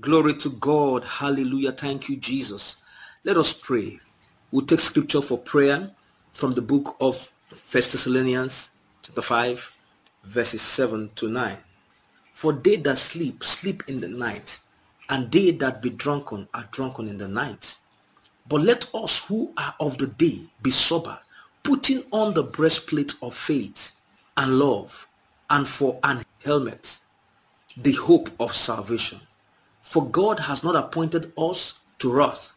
Glory to God. Hallelujah. Thank you, Jesus. Let us pray. We'll take scripture for prayer from the book of 1 Thessalonians chapter 5, verses 7 to 9. For they that sleep, sleep in the night, and they that be drunken are drunken in the night. But let us who are of the day be sober, putting on the breastplate of faith and love, and for an helmet, the hope of salvation. For God has not appointed us to wrath,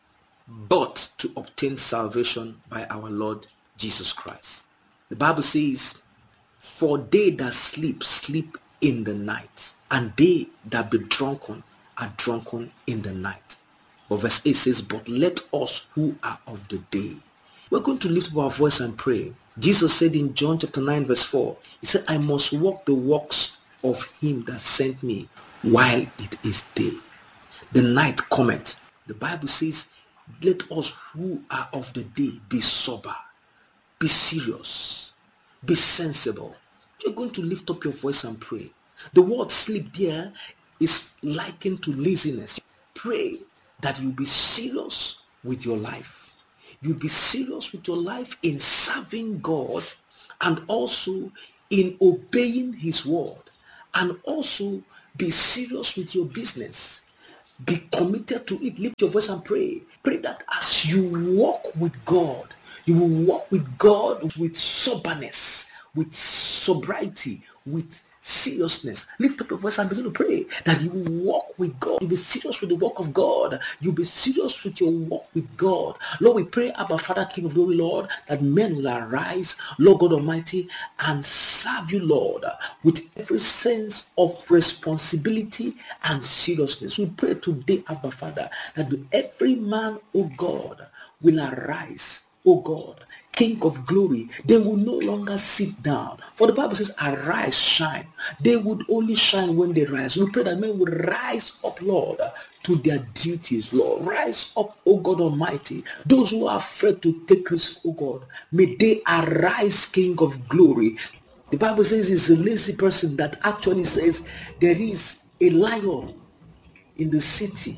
but to obtain salvation by our Lord Jesus Christ. The Bible says, for they that sleep, sleep in the night, and they that be drunken are drunken in the night. But verse 8 says, but let us who are of the day. We're going to lift up our voice and pray. Jesus said in John chapter 9 verse 4, he said, I must walk the walks of him that sent me while it is day. The night cometh. The Bible says, let us who are of the day be sober, be serious, be sensible. You're going to lift up your voice and pray. The word sleep there is likened to laziness. Pray that you be serious with your life. You be serious with your life in serving God and also in obeying his word, and also be serious with your business. Be committed to it. Lift your voice and pray. Pray that as you walk with God, you will walk with God with soberness, with sobriety, with seriousness. Lift up your voice and begin to pray that you will walk with God. You'll be serious with the work of God. You'll be serious with your walk with God. Lord, we pray, Abba Father, King of Glory, Lord, that men will arise, Lord God Almighty, and serve you, Lord, with every sense of responsibility and seriousness. We pray today, Abba Father, that every man, oh God, will arise, oh God, King of glory. They will no longer sit down. For the Bible says, arise, shine. They would only shine when they rise. We pray that men will rise up, Lord, to their duties, Lord. Rise up, oh God Almighty. Those who are afraid to take risks, oh God, may they arise, King of glory. The Bible says it's a lazy person that actually says there is a lion in the city.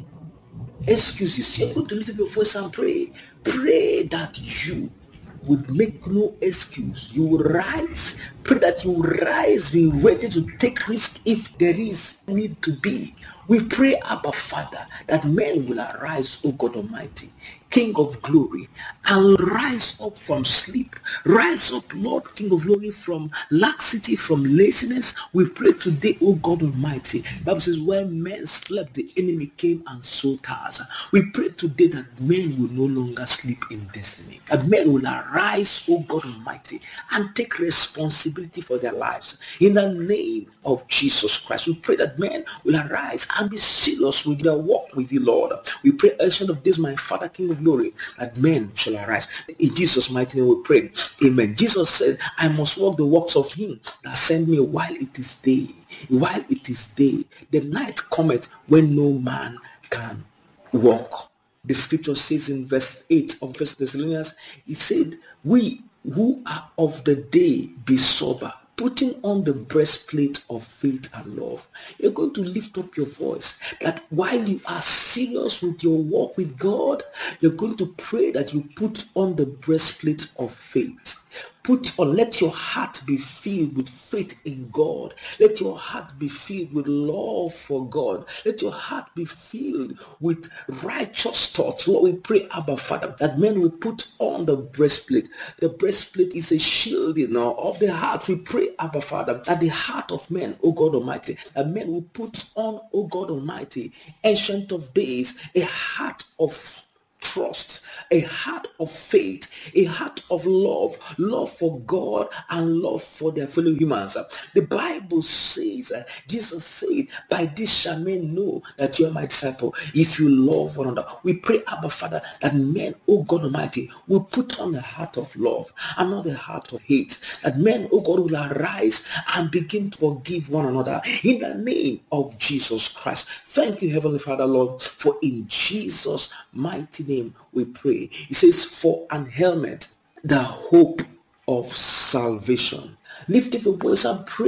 Excuses. You're going to lift up your voice and pray. Pray that you would make no excuse. You will rise. Pray that you will rise, be ready to take risk if there is need to be. We pray, Abba Father, that men will arise, O God Almighty, King of glory, and rise up from sleep. Rise up, Lord, King of glory, from laxity, from laziness. We pray today, O God Almighty. The Bible says, when men slept, the enemy came and sowed tares. We pray today that men will no longer sleep in destiny. That men will arise, O God Almighty, and take responsibility for their lives. In the name of Jesus Christ, we pray that men will arise and be serious with their walk with you, Lord. We pray, Ancient of Days, my Father, King of glory, that men shall arise. In Jesus' mighty name we pray. Amen. Jesus said, I must walk the walks of him that sent me while it is day. While it is day, the night cometh when no man can walk. The scripture says in verse 8 of 1 Thessalonians, it said, we who are of the day be sober, putting on the breastplate of faith and love. You're going to lift up your voice that while you are serious with your walk with God, you're going to pray that you put on the breastplate of faith. Put on, let your heart be filled with faith in God. Let your heart be filled with love for God. Let your heart be filled with righteous thoughts. Lord, we pray, Abba Father, that men will put on the breastplate. The breastplate is a shield, of the heart. We pray, Abba Father, that the heart of men, O God Almighty, that men will put on, O God Almighty, Ancient of Days, a heart of trust, a heart of faith, a heart of love for God and love for their fellow humans. The Bible says, Jesus said, by this shall men know that you are my disciple, if you love one another. We pray, Abba Father, that men, oh God Almighty, will put on the heart of love and not the heart of hate. That men, oh God, will arise and begin to forgive one another in the name of Jesus Christ. Thank you, Heavenly Father, Lord, for in Jesus' mighty name we pray. It says, for an helmet, the hope of salvation. Lift up your voice and pray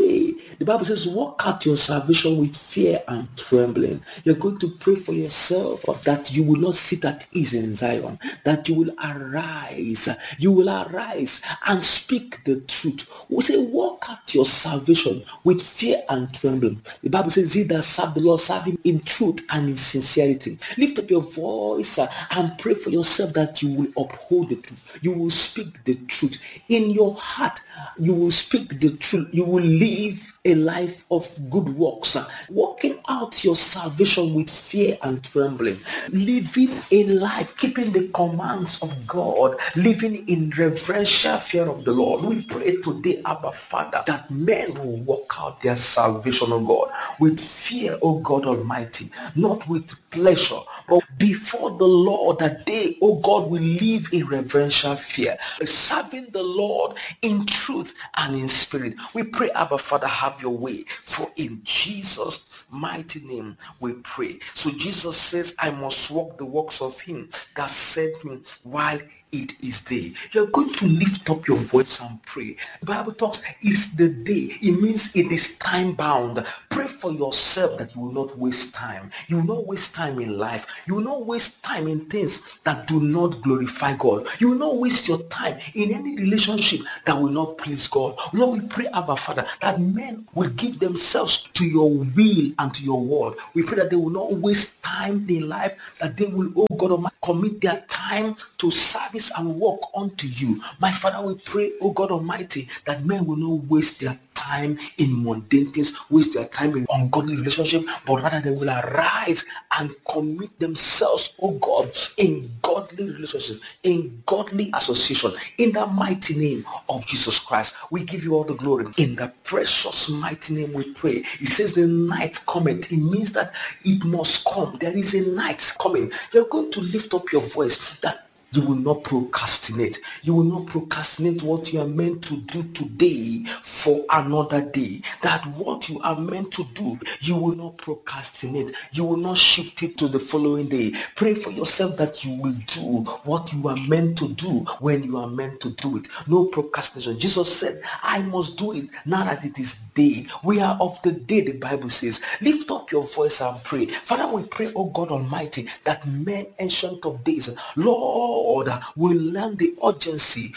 The Bible says, work out your salvation with fear and trembling. You're going to pray for yourself that you will not sit at ease in Zion, that you will arise. You will arise and speak the truth. We say, work out your salvation with fear and trembling. The Bible says, he that serve the Lord, serve him in truth and in sincerity. Lift up your voice and pray for yourself that you will uphold the truth. You will speak the truth. In your heart, you will speak the truth. You will live a life of good works, working out your salvation with fear and trembling, living a life, keeping the commands of God, living in reverential fear of the Lord. We pray today, Abba Father, that men will work out their salvation, O God, with fear, O God Almighty, not with pleasure, but before the Lord, that they, O God, will live in reverential fear, serving the Lord in truth and in spirit. We pray, Abba Father, have your way, for in Jesus' mighty name we pray. So Jesus says, I must walk the works of him that sent me while it is day. You're going to lift up your voice and pray. The Bible talks, it's the day. It means it is time bound. Pray for yourself that you will not waste time. You will not waste time in life. You will not waste time in things that do not glorify God. You will not waste your time in any relationship that will not please God. Lord, we pray, Abba Father, that men will give themselves to your will and to your word. We pray that they will not waste time in life, that they will, oh God Almighty, commit their time to service and work unto you. My Father, we pray, oh God Almighty, that men will not waste their time in mundane things, waste their time in ungodly relationship, but rather they will arise and commit themselves, oh God, in godly relationship, in godly association, in the mighty name of Jesus Christ. We give you all the glory. In the precious mighty name we pray. It says the night cometh. It means that it must come. There is a night coming. You're going to lift up your voice that you will not procrastinate. You will not procrastinate what you are meant to do today for another day. That what you are meant to do, you will not procrastinate. You will not shift it to the following day. Pray for yourself that you will do what you are meant to do when you are meant to do it. No procrastination. Jesus said, I must do it now that it is day. We are of the day, the Bible says. Lift up your voice and pray. Father, we pray, oh God Almighty, that men ancient of days, Lord, will learn the urgency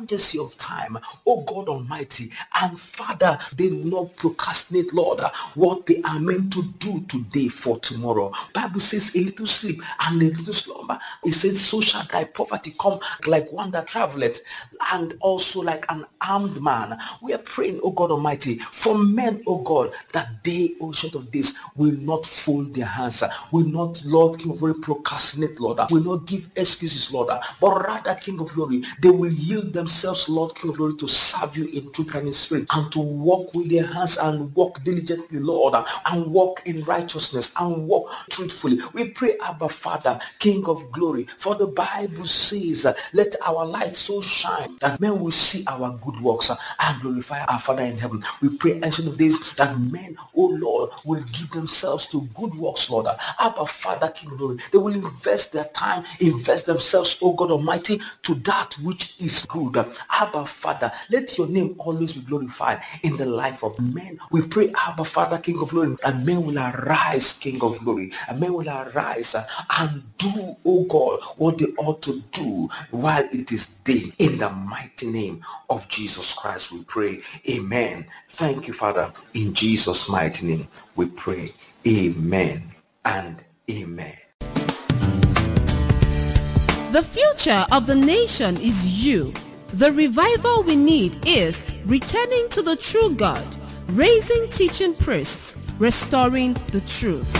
of time, oh God Almighty, and Father, they will not procrastinate, Lord, what they are meant to do today for tomorrow. Bible says a little sleep and a little slumber. It says, so shall thy poverty come like one that traveleth, and also like an armed man. We are praying, oh God Almighty, for men, oh God, that they, oh short of this, will not fold their hands, will not, Lord, King of glory, procrastinate, Lord, will not give excuses, Lord, but rather, King of glory, they will yield themselves, Lord, King of glory, to serve you in truth and in spirit, and to walk with their hands and walk diligently, Lord, and walk in righteousness and walk truthfully. We pray, Abba Father, King of glory, for the Bible says, let our light so shine that men will see our good works and glorify our Father in heaven. We pray, Ancient of Days, that men, oh Lord, will give themselves to good works, Lord. Abba Father, King of glory, they will invest their time, invest themselves, oh God Almighty, to that which is good. Abba Father, let your name always be glorified in the life of men. We pray, Abba Father, King of glory, and men will arise, King of glory, and men will arise and do, oh God, what they ought to do while it is day. In the mighty name of Jesus Christ we pray. Amen. Thank you, Father. In Jesus' mighty name we pray. Amen and amen. The future of the nation is you. The revival we need is returning to the true God, raising teaching priests, restoring the truth.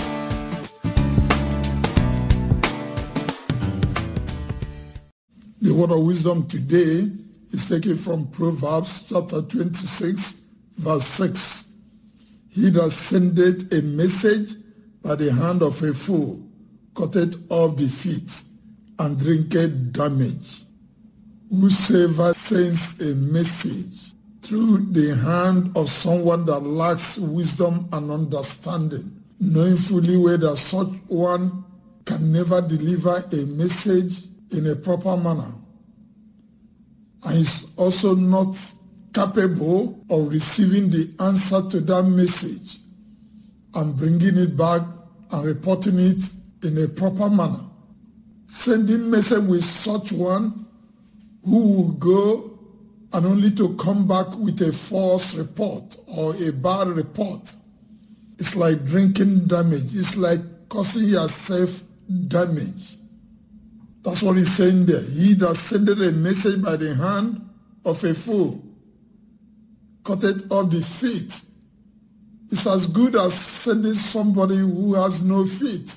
The word of wisdom today is taken from Proverbs chapter 26, verse 6. He that sendeth a message by the hand of a fool cutteth off the feet and drinketh damage. Whosoever sends a message through the hand of someone that lacks wisdom and understanding, knowing fully well that such one can never deliver a message in a proper manner, and is also not capable of receiving the answer to that message and bringing it back and reporting it in a proper manner. Sending message with such one who will go and only to come back with a false report or a bad report. It's like drinking damage. It's like causing yourself damage. That's what he's saying there. He that sendeth a message by the hand of a fool cutteth off the feet. It's as good as sending somebody who has no feet.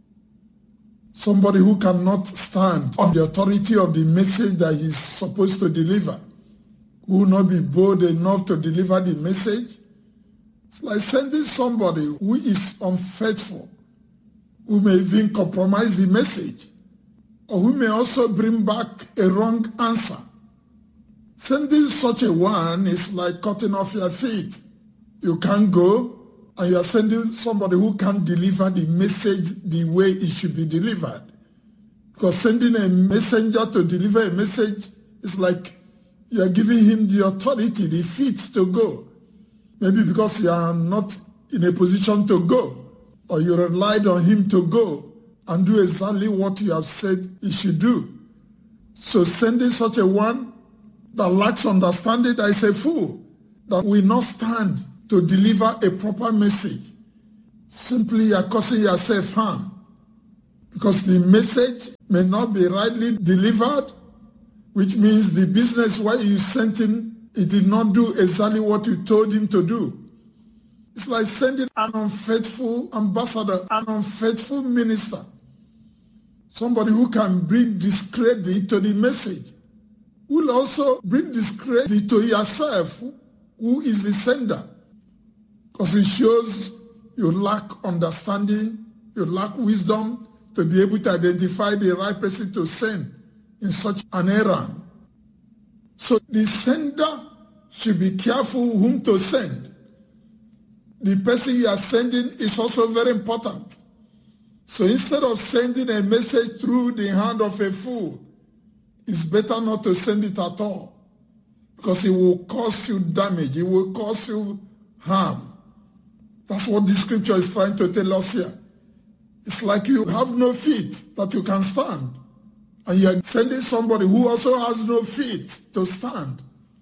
Somebody who cannot stand on the authority of the message that he's supposed to deliver, who will not be bold enough to deliver the message. It's like sending somebody who is unfaithful, who may even compromise the message, or who may also bring back a wrong answer. Sending such a one is like cutting off your feet. You can't go, and you are sending somebody who can't deliver the message the way it should be delivered. Because sending a messenger to deliver a message is like you are giving him the authority, the feet to go. Maybe because you are not in a position to go, or you relied on him to go and do exactly what you have said he should do. So sending such a one that lacks understanding, that is a fool, that will not stand to deliver a proper message. Simply you are causing yourself harm, because the message may not be rightly delivered, which means the business why you sent him, he did not do exactly what you told him to do. It's like sending an unfaithful ambassador, an unfaithful minister, somebody who can bring discredit to the message, who will also bring discredit to yourself, who is the sender. Because it shows you lack understanding, you lack wisdom to be able to identify the right person to send in such an errand. So the sender should be careful whom to send. The person you are sending is also very important. So instead of sending a message through the hand of a fool, it's better not to send it at all, because it will cause you damage, it will cause you harm. That's what the scripture is trying to tell us here. It's like you have no feet that you can stand, and you are sending somebody who also has no feet to stand.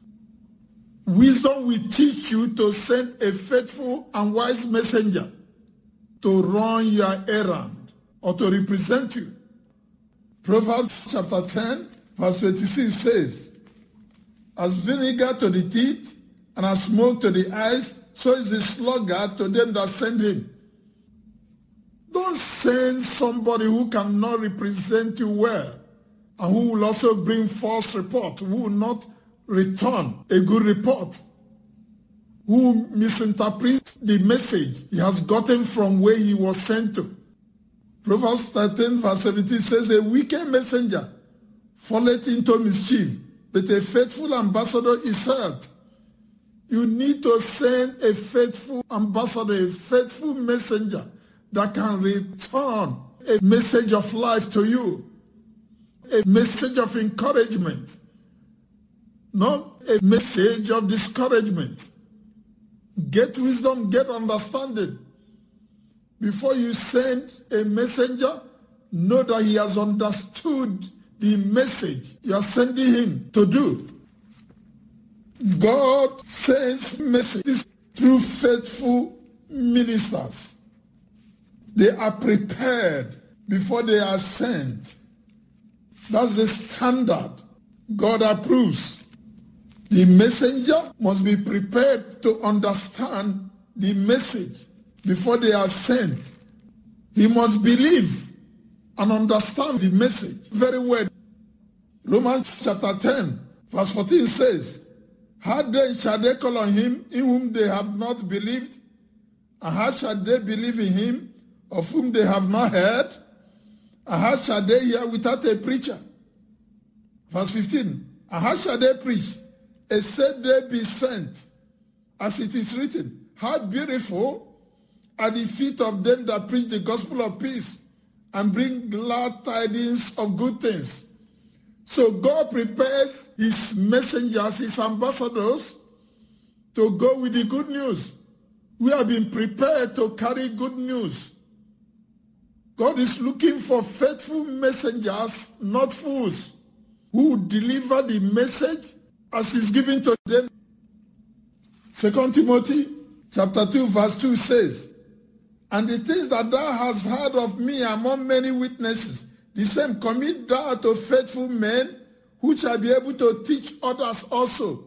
Wisdom will teach you to send a faithful and wise messenger to run your errand or to represent you. Proverbs chapter 10, verse 26 says, as vinegar to the teeth and as smoke to the eyes, so is the sluggard to them that send him. Don't send somebody who cannot represent you well, and who will also bring false report, who will not return a good report, who misinterprets the message he has gotten from where he was sent to. Proverbs 13 verse 17 says, a wicked messenger falleth into mischief, but a faithful ambassador is heard. You need to send a faithful ambassador, a faithful messenger that can return a message of life to you, a message of encouragement, not a message of discouragement. Get wisdom, get understanding. Before you send a messenger, know that he has understood the message you are sending him to do. God sends messages through faithful ministers. They are prepared before they are sent. That's the standard God approves. The messenger must be prepared to understand the message before they are sent. He must believe and understand the message very well. Romans chapter 10, verse 14 says, how then shall they call on him in whom they have not believed? And how shall they believe in him of whom they have not heard? And how shall they hear without a preacher? Verse 15, and how shall they preach, except they be sent? As it is written, how beautiful are the feet of them that preach the gospel of peace and bring glad tidings of good things. So God prepares his messengers, his ambassadors, to go with the good news. We have been prepared to carry good news. God is looking for faithful messengers, not fools, who deliver the message as is given to them. 2 Timothy chapter 2 verse 2 says, "And the things that thou hast heard of me among many witnesses, the same commit thou to faithful men who shall be able to teach others also."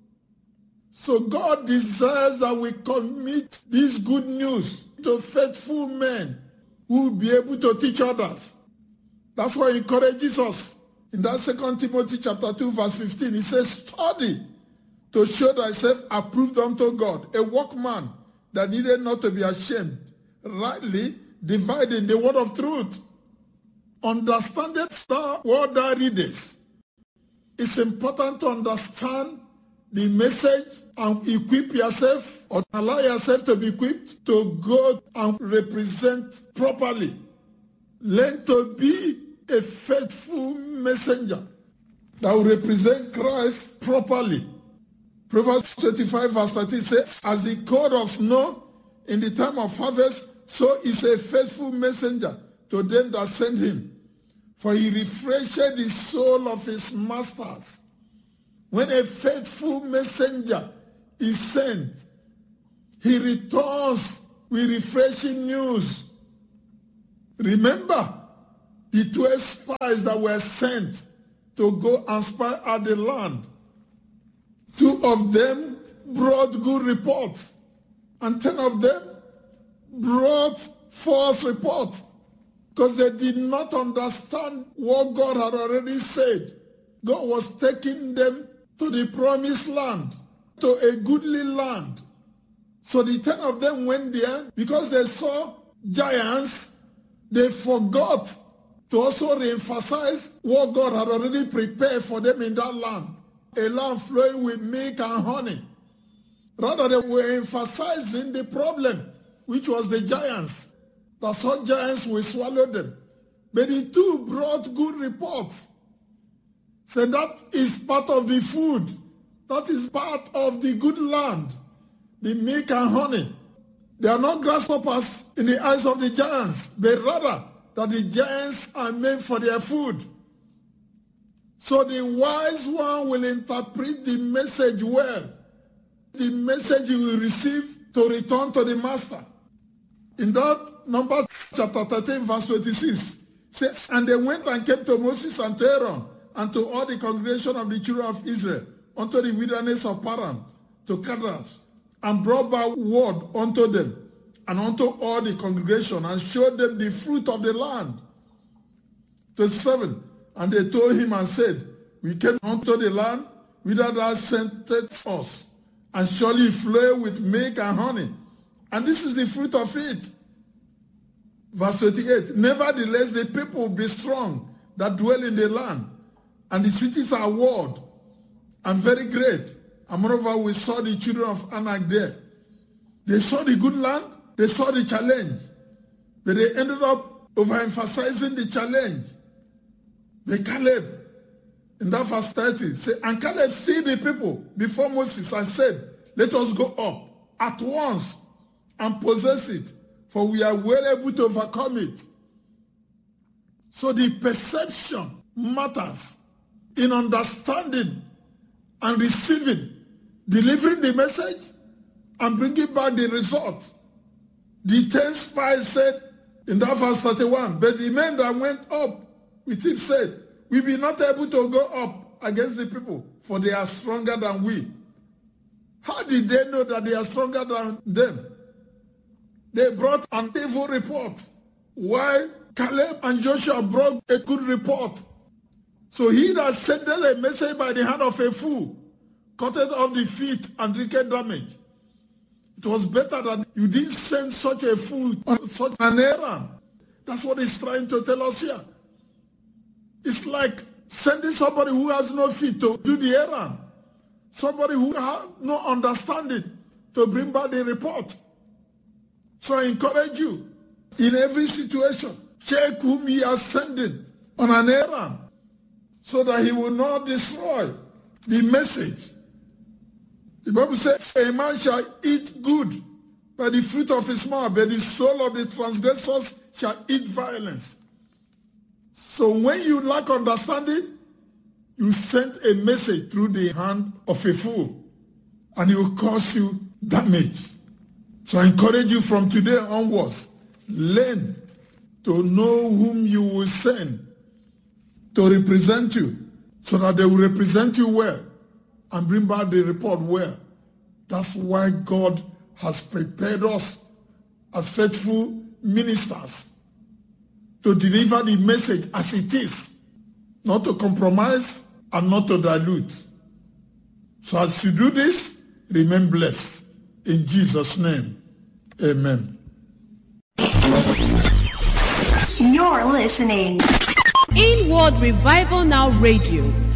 So God desires that we commit this good news to faithful men who will be able to teach others. That's why he encourages us. In that 2 Timothy chapter 2 verse 15, he says, "Study to show thyself approved unto God, a workman that needed not to be ashamed, rightly dividing the word of truth." Understandest thou what thou readest. It's important to understand the message and equip yourself, or allow yourself to be equipped to go and represent properly. Learn to be a faithful messenger that will represent Christ properly. Proverbs 25 verse 13 says, "As the cold of snow in the time of harvest, so is a faithful messenger to them that send him. For he refresheth the soul of his masters." When a faithful messenger is sent, he returns with refreshing news. Remember the 12 spies that were sent to go and spy out the land. 2 of them brought good reports, and 10 of them brought false reports, because they did not understand what God had already said. God was taking them to the promised land, to a goodly land. So the 10 of them went there because they saw giants. They forgot to also re-emphasize what God had already prepared for them in that land, a land flowing with milk and honey. Rather, they were emphasizing the problem, which was the giants. That some giants will swallow them. But the 2 brought good reports. So that is part of the food. That is part of the good land, the milk and honey. They are not grasshoppers in the eyes of the giants, but rather that the giants are made for their food. So the wise one will interpret the message well. The message he will receive to return to the master. In that Numbers chapter 13 verse 26 says, "And they went and came to Moses and to Aaron and to all the congregation of the children of Israel unto the wilderness of Paran, to Kadesh, and brought back word unto them and unto all the congregation, and showed them the fruit of the land." 27, "And they told him and said, We came unto the land whither thou sentest us, and surely it flowed with milk and honey, and this is the fruit of it." Verse 28, "Nevertheless the people will be strong that dwell in the land, and the cities are walled and very great. And moreover, we saw the children of Anak there." They saw the good land, they saw the challenge, but they ended up overemphasizing the challenge. But Caleb, in that verse 30, said, "And Caleb stilled the people before Moses and said, Let us go up at once and possess it, for we are well able to overcome it." So the perception matters in understanding and receiving, delivering the message and bringing back the result. The 10 spies said in that verse 31, "But the men that went up with him said, We be not able to go up against the people, for they are stronger than we." How did they know that they are stronger than them? They brought an evil report, while Caleb and Joshua brought a good report. So he that sendeth a message by the hand of a fool cutteth off the feet and drinketh damage. It was better that you didn't send such a fool on such an errand. That's what he's trying to tell us here. It's like sending somebody who has no feet to do the errand. Somebody who has no understanding to bring back the report. So I encourage you, in every situation, check whom he is sending on an errand, so that he will not destroy the message. The Bible says, a man shall eat good by the fruit of his mouth, but the soul of the transgressors shall eat violence. So when you lack understanding, you send a message through the hand of a fool, and it will cause you damage. So I encourage you from today onwards, learn to know whom you will send to represent you, so that they will represent you well and bring back the report well. That's why God has prepared us as faithful ministers to deliver the message as it is, not to compromise and not to dilute. So as you do this, remain blessed. In Jesus' name, amen. You're listening. Inward Revival Now Radio.